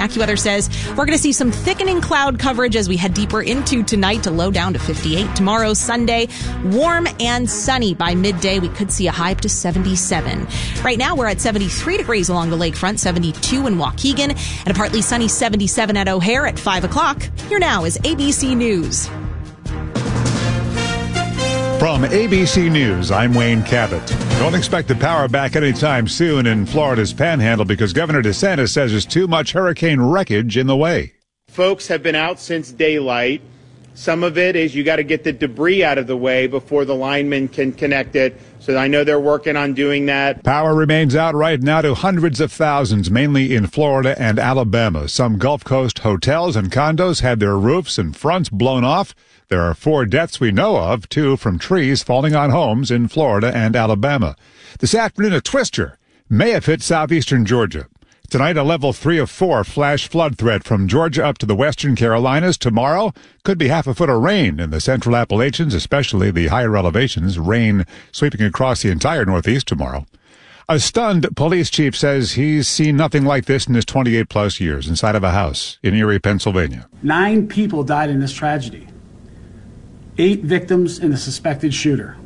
AccuWeather says we're going to see some thickening cloud coverage as we head deeper into tonight to low down to 58. Tomorrow, Sunday, warm and sunny by midday. We could see a high up to 77. Right now, we're at 73 degrees along the lakefront, 72 in Waukegan, and a partly sunny 77 at O'Hare at 5 o'clock. Here now is ABC News. From ABC News, I'm Wayne Cabot. Don't expect the power back anytime soon in Florida's Panhandle because Governor DeSantis says there's too much hurricane wreckage in the way. Folks have been out since daylight. Some of it is you got to get the debris out of the way before the linemen can connect it. So I know they're working on doing that. Power remains out right now to hundreds of thousands, mainly in Florida and Alabama. Some Gulf Coast hotels and condos had their roofs and fronts blown off. There are 4 deaths we know of, 2 from trees falling on homes in Florida and Alabama. This afternoon, a twister may have hit southeastern Georgia. Tonight, a level 3 of 4 flash flood threat from Georgia up to the western Carolinas. Tomorrow, could be half a foot of rain in the central Appalachians, especially the higher elevations. Rain sweeping across the entire Northeast tomorrow. A stunned police chief says he's seen nothing like this in his 28-plus years inside of a house in Erie, Pennsylvania. 9 people died in this tragedy. 8 victims and the suspected shooter.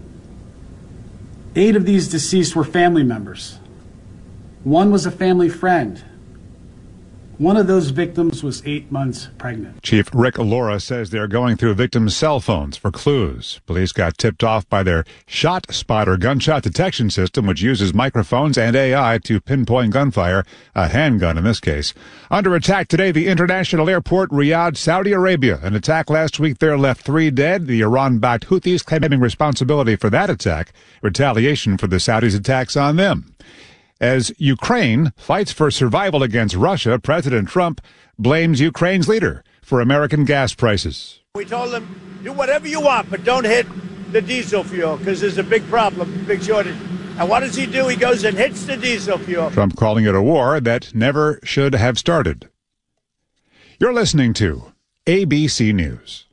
8 of these deceased were family members. 1 was a family friend. One of those victims was 8 months pregnant. Chief Rick Laura says they're going through victims' cell phones for clues. Police got tipped off by their Shot Spotter gunshot detection system, which uses microphones and AI to pinpoint gunfire, a handgun in this case. Under attack today, the international airport, Riyadh, Saudi Arabia. An attack last week there left 3 dead. The Iran-backed Houthis claiming responsibility for that attack, retaliation for the Saudis' attacks on them. As Ukraine fights for survival against Russia, President Trump blames Ukraine's leader for American gas prices. We told them, do whatever you want, but don't hit the diesel fuel because there's a big problem, big shortage. And what does he do? He goes and hits the diesel fuel. Trump calling it a war that never should have started. You're listening to ABC News.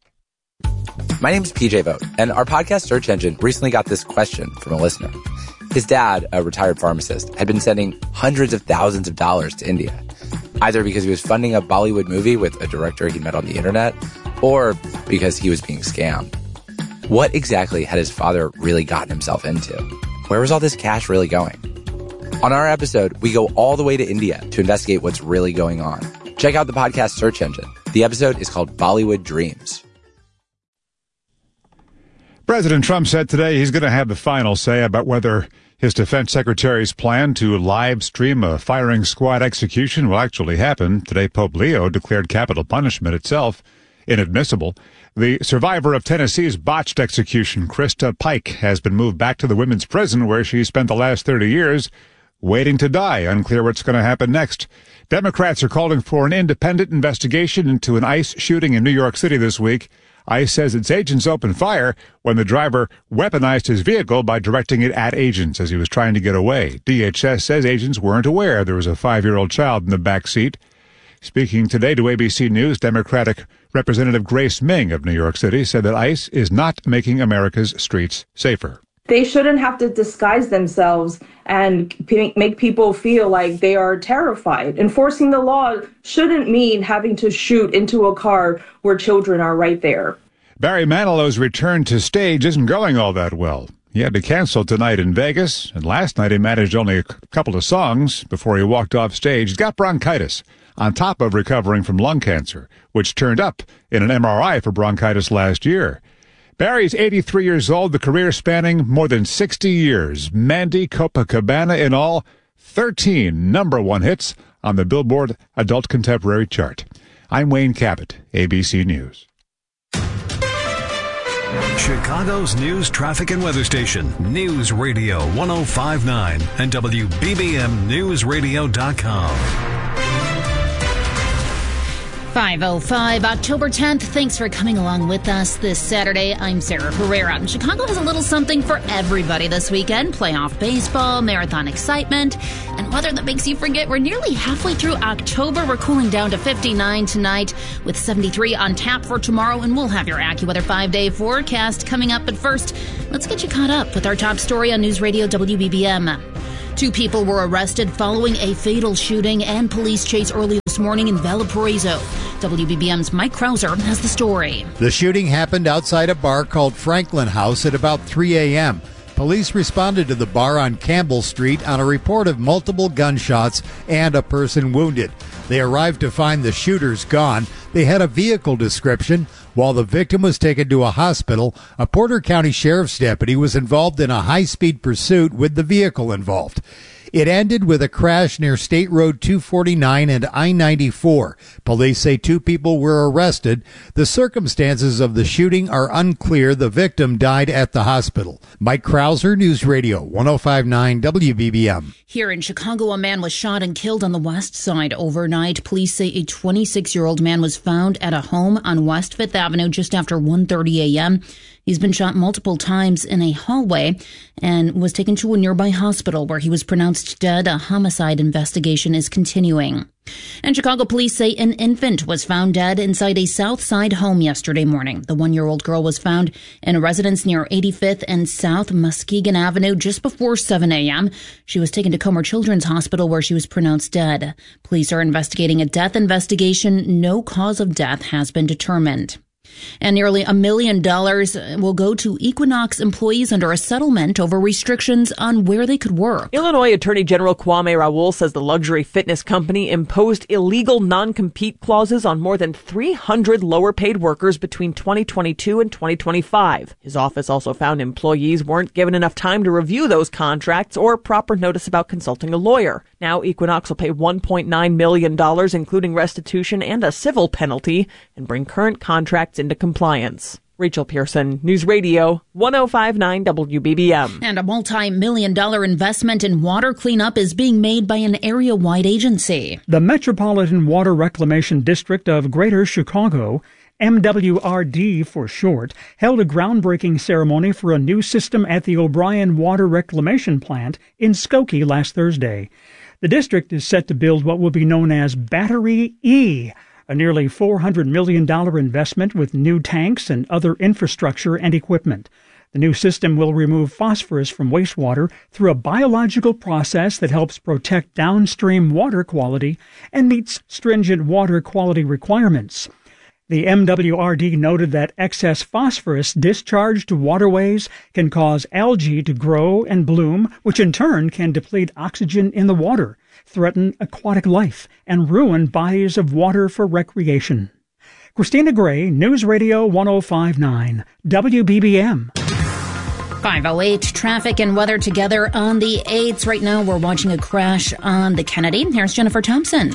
My name is PJ Vogt, and our podcast search engine recently got this question from a listener. His dad, a retired pharmacist, had been sending hundreds of thousands of dollars to India, either because he was funding a Bollywood movie with a director he met on the internet, or because he was being scammed. What exactly had his father really gotten himself into? Where was all this cash really going? On our episode, we go all the way to India to investigate what's really going on. Check out the podcast search engine. The episode is called Bollywood Dreams. President Trump said today he's going to have the final say about whether his defense secretary's plan to live stream a firing squad execution will actually happen. Today, Pope Leo declared capital punishment itself inadmissible. The survivor of Tennessee's botched execution, Krista Pike, has been moved back to the women's prison where she spent the last 30 years waiting to die. Unclear what's going to happen next. Democrats are calling for an independent investigation into an ICE shooting in New York City this week. ICE says its agents opened fire when the driver weaponized his vehicle by directing it at agents as he was trying to get away. DHS says agents weren't aware there was a 5-year-old child in the back seat. Speaking today to ABC News, Democratic Representative Grace Ming of New York City said that ICE is not making America's streets safer. They shouldn't have to disguise themselves and make people feel like they are terrified. Enforcing the law shouldn't mean having to shoot into a car where children are right there. Barry Manilow's return to stage isn't going all that well. He had to cancel tonight in Vegas, and last night he managed only a couple of songs before he walked off stage. He's got bronchitis, on top of recovering from lung cancer, which turned up in an MRI for bronchitis last year. Barry's 83 years old, the career spanning more than 60 years. Mandy, Copacabana in all, 13 #1 hits on the Billboard Adult Contemporary chart. I'm Wayne Cabot, ABC News. Chicago's news, traffic, and weather station, News Radio 105.9 and WBBMNewsRadio.com. 5:05, October 10th. Thanks for coming along with us this Saturday. I'm Sarah Herrera. And Chicago has a little something for everybody this weekend. Playoff baseball, marathon excitement, and weather that makes you forget we're nearly halfway through October. We're cooling down to 59 tonight with 73 on tap for tomorrow, and we'll have your AccuWeather 5-day forecast coming up. But first, let's get you caught up with our top story on News Radio WBBM. 2 people were arrested following a fatal shooting and police chase early this morning in Valparaiso. WBBM's Mike Krauser has the story. The shooting happened outside a bar called Franklin House at about 3 a.m. Police responded to the bar on Campbell Street on a report of multiple gunshots and a person wounded. They arrived to find the shooters gone. They had a vehicle description. While the victim was taken to a hospital, a Porter County Sheriff's deputy was involved in a high-speed pursuit with the vehicle involved. It ended with a crash near State Road 249 and I-94. Police say 2 people were arrested. The circumstances of the shooting are unclear. The victim died at the hospital. Mike Krauser, News Radio 105.9 WBBM. Here in Chicago, a man was shot and killed on the west side overnight. Police say a 26-year-old man was found at a home on West 5th Avenue just after 1:30 a.m. He's been shot multiple times in a hallway and was taken to a nearby hospital where he was pronounced dead. A homicide investigation is continuing. And Chicago police say an infant was found dead inside a South Side home yesterday morning. The 1-year-old girl was found in a residence near 85th and South Muskegon Avenue just before 7 a.m. She was taken to Comer Children's Hospital where she was pronounced dead. Police are investigating a death investigation. No cause of death has been determined. And nearly $1 million will go to Equinox employees under a settlement over restrictions on where they could work. Illinois Attorney General Kwame Raoul says the luxury fitness company imposed illegal non-compete clauses on more than 300 lower-paid workers between 2022 and 2025. His office also found employees weren't given enough time to review those contracts or proper notice about consulting a lawyer. Now Equinox will pay $1.9 million, including restitution and a civil penalty, and bring current contracts into compliance. Rachel Pearson, News Radio 105.9 WBBM. And a multi-million-dollar investment in water cleanup is being made by an area-wide agency. The Metropolitan Water Reclamation District of Greater Chicago, MWRD for short, held a groundbreaking ceremony for a new system at the O'Brien Water Reclamation Plant in Skokie last Thursday. The district is set to build what will be known as Battery E, a nearly $400 million investment with new tanks and other infrastructure and equipment. The new system will remove phosphorus from wastewater through a biological process that helps protect downstream water quality and meets stringent water quality requirements. The MWRD noted that excess phosphorus discharged to waterways can cause algae to grow and bloom, which in turn can deplete oxygen in the water, threaten aquatic life, and ruin bodies of water for recreation. Christina Gray, News Radio 105.9, WBBM. 5:08, traffic and weather together on the 8th. Right now we're watching a crash on the Kennedy. Here's Jennifer Thompson.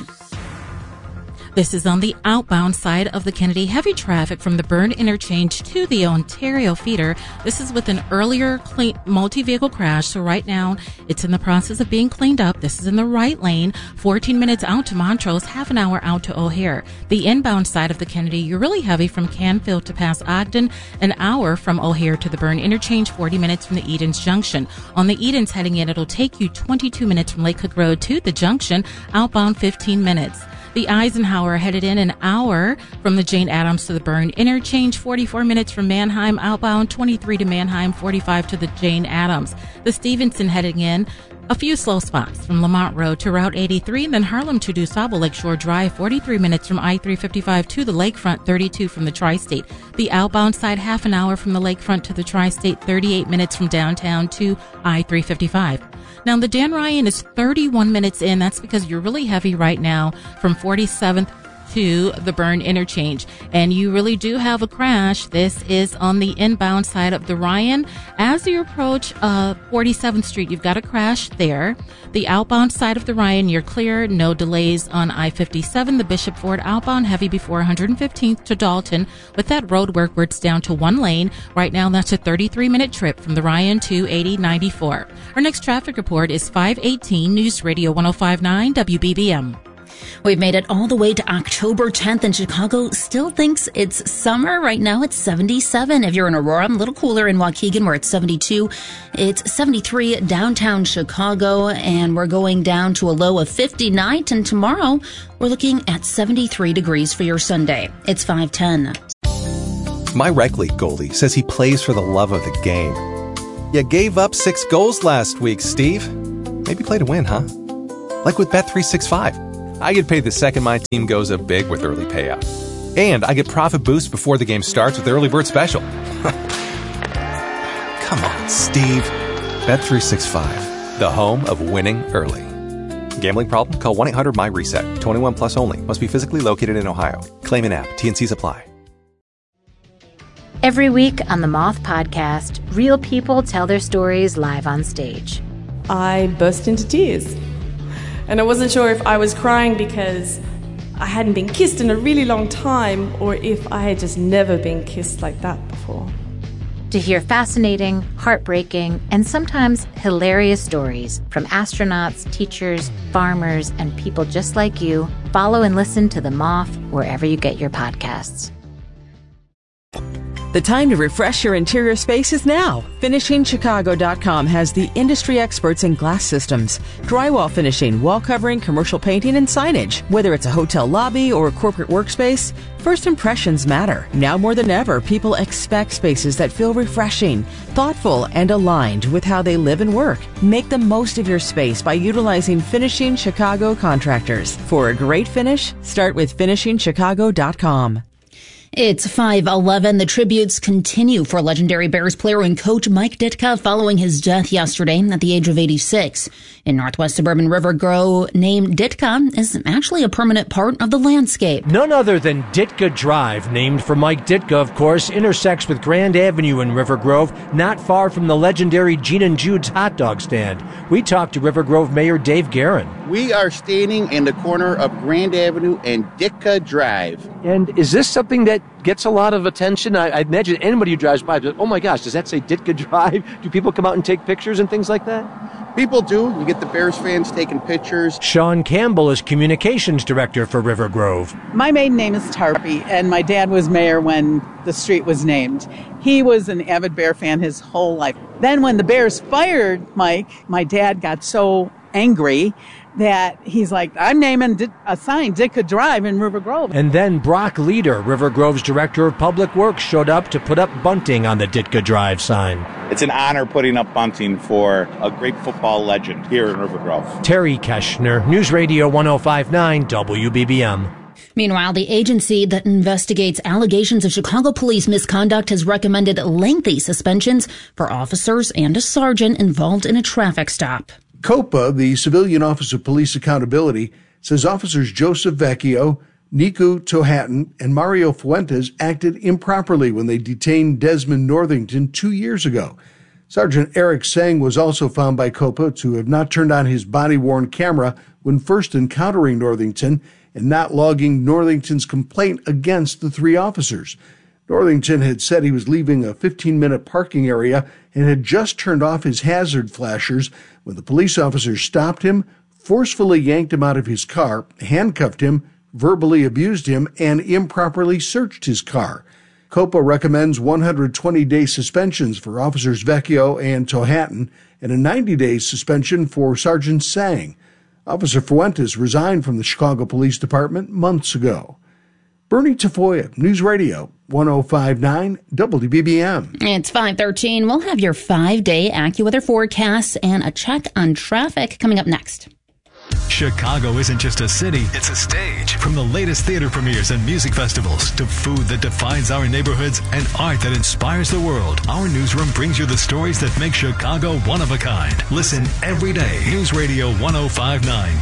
This is on the outbound side of the Kennedy. Heavy traffic from the Byrne interchange to the Ontario feeder. This is with an earlier multi-vehicle crash, so right now it's in the process of being cleaned up. This is in the right lane, 14 minutes out to Montrose, half an hour out to O'Hare. The inbound side of the Kennedy, you're really heavy from Canfield to past Ogden, an hour from O'Hare to the Byrne interchange, 40 minutes from the Edens Junction. On the Edens heading in, it'll take you 22 minutes from Lake Cook Road to the junction, outbound 15 minutes. The Eisenhower headed in an hour from the Jane Addams to the Byrne interchange, 44 minutes from Manheim outbound, 23 to Manheim, 45 to the Jane Addams. The Stevenson heading in, a few slow spots from Lamont Road to Route 83, and then Harlem to DuSable Lakeshore Drive, 43 minutes from I-355 to the Lakefront, 32 from the Tri-State. The outbound side, half an hour from the Lakefront to the Tri-State, 38 minutes from downtown to I-355. Now, the Dan Ryan is 31 minutes in. That's because you're really heavy right now from 47th to the Byrne interchange, and you really do have a crash. This is on the inbound side of the Ryan. As you approach 47th Street, you've got a crash there. The outbound side of the Ryan, you're clear. No delays on I-57. The Bishop Ford outbound, heavy before 115th to Dalton. With that road work where it's down to one lane, right now that's a 33-minute trip from the Ryan to 8094. Our next traffic report is 5:18 News Radio 105.9 WBBM. We've made it all the way to October 10th, and Chicago still thinks it's summer. Right now it's 77. If you're in Aurora, a little cooler in Waukegan where it's 72. It's 73 downtown Chicago, and we're going down to a low of 50 tonight. And tomorrow we're looking at 73 degrees for your Sunday. It's 5:10. My rec league goalie says he plays for the love of the game. You gave up 6 goals last week, Steve. Maybe play to win, huh? Like with Bet365. I get paid the second my team goes up big with early payout. And I get profit boost before the game starts with the Early Bird Special. Come on, Steve. Bet365, the home of winning early. Gambling problem? Call 1-800-MY-RESET. 21 plus only. Must be physically located in Ohio. Claim an app. T&Cs apply. Every week on the Moth Podcast, real people tell their stories live on stage. I burst into tears. And I wasn't sure if I was crying because I hadn't been kissed in a really long time or if I had just never been kissed like that before. To hear fascinating, heartbreaking, and sometimes hilarious stories from astronauts, teachers, farmers, and people just like you, follow and listen to The Moth wherever you get your podcasts. The time to refresh your interior space is now. FinishingChicago.com has the industry experts in glass systems, drywall finishing, wall covering, commercial painting, and signage. Whether it's a hotel lobby or a corporate workspace, first impressions matter. Now more than ever, people expect spaces that feel refreshing, thoughtful, and aligned with how they live and work. Make the most of your space by utilizing Finishing Chicago contractors. For a great finish, start with FinishingChicago.com. It's 5:11. The tributes continue for legendary Bears player and coach Mike Ditka following his death yesterday at the age of 86. In northwest suburban River Grove, name Ditka is actually a permanent part of the landscape. None other than Ditka Drive, named for Mike Ditka, of course, intersects with Grand Avenue in River Grove, not far from the legendary Gene and Jude's hot dog stand. We talked to River Grove Mayor Dave Guerin. We are standing in the corner of Grand Avenue and Ditka Drive. And is this something that gets a lot of attention? I imagine anybody who drives by, oh my gosh, does that say Ditka Drive? Do people come out and take pictures and things like that? People do. You get the Bears fans taking pictures. Sean Campbell is communications director for River Grove. My maiden name is Tarpey, and my dad was mayor when the street was named. He was an avid Bear fan his whole life. Then when the Bears fired Mike, my dad got so angry that he's like, I'm naming a sign, Ditka Drive in River Grove. And then Brock Leader, River Grove's director of public works, showed up to put up bunting on the Ditka Drive sign. It's an honor putting up bunting for a great football legend here in River Grove. Terry Keschner, News Radio 105.9 WBBM. Meanwhile, the agency that investigates allegations of Chicago police misconduct has recommended lengthy suspensions for officers and a sergeant involved in a traffic stop. COPA, the Civilian Office of Police Accountability, says officers Joseph Vecchio, Niku Tohattan, and Mario Fuentes acted improperly when they detained Desmond Northington 2 years ago. Sergeant Eric Sang was also found by COPA to have not turned on his body-worn camera when first encountering Northington and not logging Northington's complaint against the three officers. Northington had said he was leaving a 15-minute parking area and had just turned off his hazard flashers when the police officers stopped him, forcefully yanked him out of his car, handcuffed him, verbally abused him, and improperly searched his car. COPA recommends 120-day suspensions for Officers Vecchio and Tohattan and a 90-day suspension for Sergeant Sang. Officer Fuentes resigned from the Chicago Police Department months ago. Bernie Tafoya, News Radio 105.9 WBBM. It's 5:13. We'll have your 5-day AccuWeather forecast and a check on traffic coming up next. Chicago isn't just a city, it's a stage. From the latest theater premieres and music festivals to food that defines our neighborhoods and art that inspires the world, our newsroom brings you the stories that make Chicago one of a kind. Listen every day. News Radio 105.9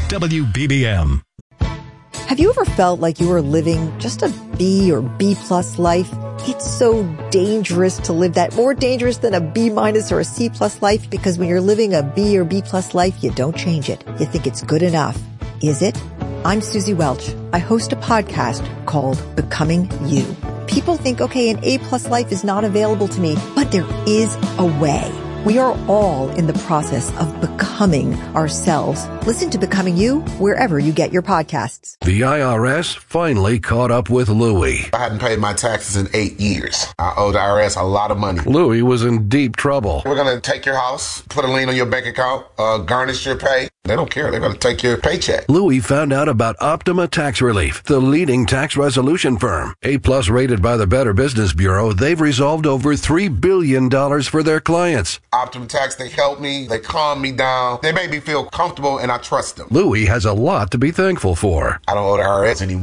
WBBM. Have you ever felt like you were living just a B or B plus life? It's so dangerous to live that, more dangerous than a B minus or a C plus life, because when you're living a B or B plus life, you don't change it. You think it's good enough. Is it? I'm Susie Welch. I host a podcast called Becoming You. People think, okay, an A plus life is not available to me, but there is a way. We are all in the process of becoming ourselves Listen to Becoming You wherever you get your podcasts. The IRS finally caught up with Louie. I hadn't paid my taxes in 8 years. I owe the IRS a lot of money. Louie was in deep trouble. We're going to take your house, put a lien on your bank account, garnish your pay. They don't care. They're going to take your paycheck. Louie found out about Optima Tax Relief, the leading tax resolution firm. A+ rated by the Better Business Bureau, they've resolved over $3 billion for their clients. Optima Tax, they help me. They calm me down. They make me feel comfortable, and I trust them. Louie has a lot to be thankful for. I don't owe the IRS anymore.